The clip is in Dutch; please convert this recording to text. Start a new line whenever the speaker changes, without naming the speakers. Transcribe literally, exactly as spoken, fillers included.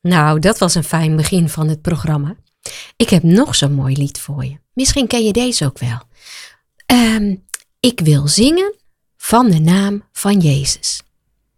Nou, dat was een fijn begin van het programma. Ik heb nog zo'n mooi lied voor je. Misschien ken je deze ook wel. Um, ik wil zingen van de naam van Jezus.